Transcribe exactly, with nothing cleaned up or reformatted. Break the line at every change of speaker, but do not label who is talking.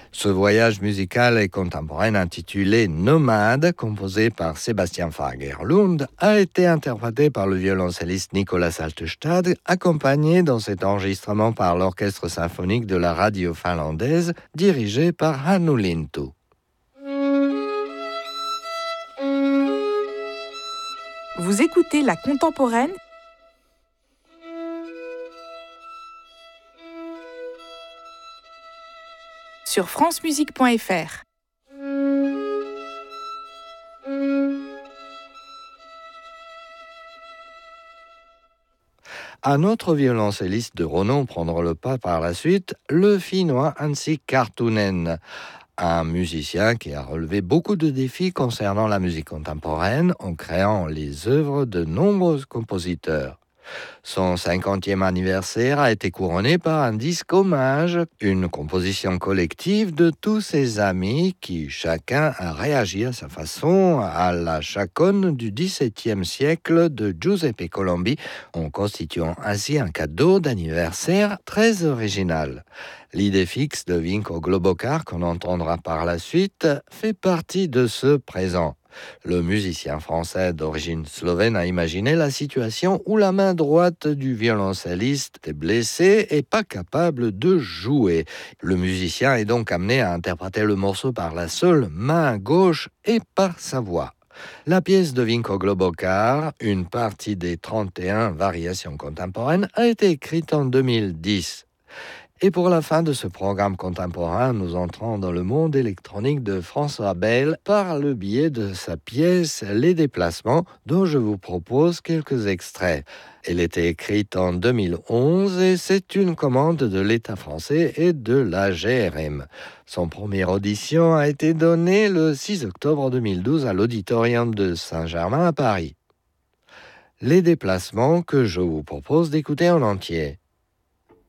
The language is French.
Ce voyage musical et contemporain intitulé Nomade, composé par Sébastien Fagerlund, a été interprété par le violoncelliste Nicolas Altestad, accompagné dans cet enregistrement par l'orchestre symphonique de la radio finlandaise, dirigé par Hannu Lintu.
Vous écoutez La Contemporaine sur francemusique point f r.
Un autre violoncelliste de renom prendra le pas par la suite, le Finnois Anssi Karttunen, un musicien qui a relevé beaucoup de défis concernant la musique contemporaine en créant les œuvres de nombreux compositeurs. Son cinquantième anniversaire a été couronné par un disque hommage, une composition collective de tous ses amis qui chacun a réagi à sa façon à la chaconne du dix-septième siècle de Giuseppe Colombi, en constituant ainsi un cadeau d'anniversaire très original. L'idée fixe de Vinko Globokar, qu'on entendra par la suite, fait partie de ce présent. Le musicien français d'origine slovène a imaginé la situation où la main droite du violoncelliste est blessée et pas capable de jouer. Le musicien est donc amené à interpréter le morceau par la seule main gauche et par sa voix. La pièce de Vinko Globokar, une partie des trente et un variations contemporaines, a été écrite en deux mille dix. Et pour la fin de ce programme contemporain, nous entrons dans le monde électronique de François Bell par le biais de sa pièce Les Déplacements, dont je vous propose quelques extraits. Elle était écrite en deux mille onze et c'est une commande de l'État français et de la G R M. Son première audition a été donnée le six octobre deux mille douze à l'Auditorium de Saint-Germain à Paris. Les Déplacements que je vous propose d'écouter en entier.